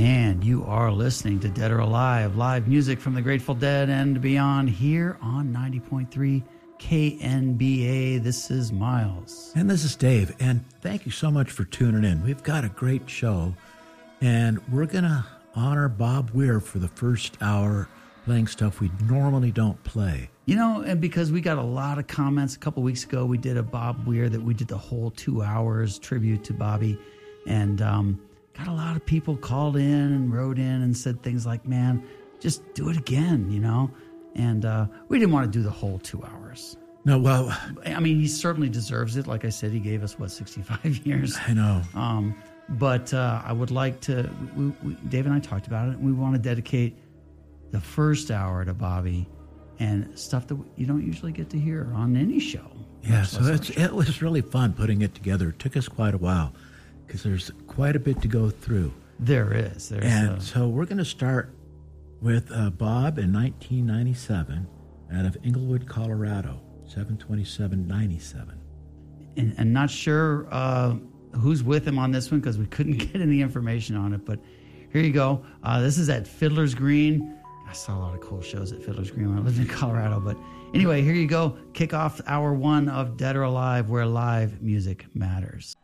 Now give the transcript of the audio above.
And you are listening to Dead or Alive, live music from the Grateful Dead and beyond here on 90.3 KNBA. This is Miles. And this is Dave. And thank you so much for tuning in. We've got a great show. And we're going to honor Bob Weir for the first hour, playing stuff we normally don't play. You know, and because we got a lot of comments a couple weeks ago, we did a Bob Weir that we did the whole 2 hours tribute to Bobby. And got a lot of people called in and wrote in and said things like, man, just do it again, you know? And we didn't want to do the whole 2 hours. No, well... I mean, he certainly deserves it. Like I said, he gave us, 65 years? I know. But I would like to... Dave and I talked about it. We want to dedicate the first hour to Bobby and stuff that you don't usually get to hear on any show. Yeah, so it was really fun putting it together. It took us quite a while, because there's quite a bit to go through. There is. So we're going to start with Bob in 1997 out of Inglewood, Colorado, 7/27/97. And not sure who's with him on this one because we couldn't get any information on it. But here you go. This is at Fiddler's Green. I saw a lot of cool shows at Fiddler's Green when I lived in Colorado. But anyway, here you go. Kick off hour one of Dead or Alive, where live music matters.